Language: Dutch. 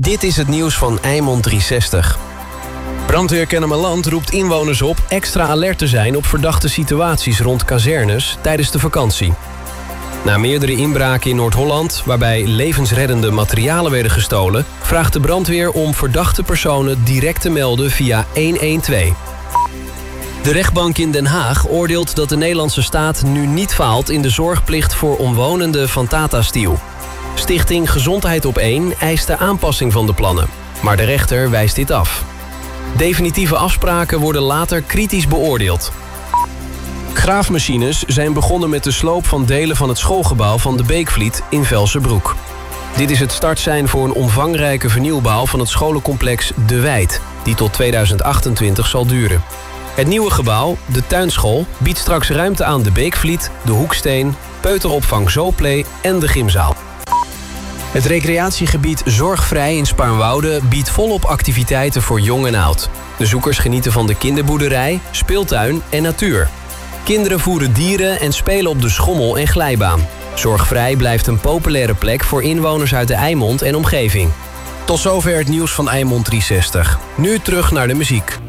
Dit is het nieuws van Eimond 360. Brandweer Kennemerland roept inwoners op extra alert te zijn op verdachte situaties rond kazernes tijdens de vakantie. Na meerdere inbraken in Noord-Holland, waarbij levensreddende materialen werden gestolen, vraagt de brandweer om verdachte personen direct te melden via 112. De rechtbank in Den Haag oordeelt dat de Nederlandse staat nu niet faalt in de zorgplicht voor omwonenden van Tata Steel. Stichting Gezondheid op 1 eist de aanpassing van de plannen, maar de rechter wijst dit af. Definitieve afspraken worden later kritisch beoordeeld. Graafmachines zijn begonnen met de sloop van delen van het schoolgebouw van de Beekvliet in Velsenbroek. Dit is het startsein voor een omvangrijke vernieuwbouw van het scholencomplex De Wijd, die tot 2028 zal duren. Het nieuwe gebouw, de tuinschool, biedt straks ruimte aan de Beekvliet, de Hoeksteen, peuteropvang Zooplee en de gymzaal. Het recreatiegebied Zorgvrij in Spaarnwoude biedt volop activiteiten voor jong en oud. De zoekers genieten van de kinderboerderij, speeltuin en natuur. Kinderen voeren dieren en spelen op de schommel- en glijbaan. Zorgvrij blijft een populaire plek voor inwoners uit de Eimond en omgeving. Tot zover het nieuws van Eimond 360. Nu terug naar de muziek.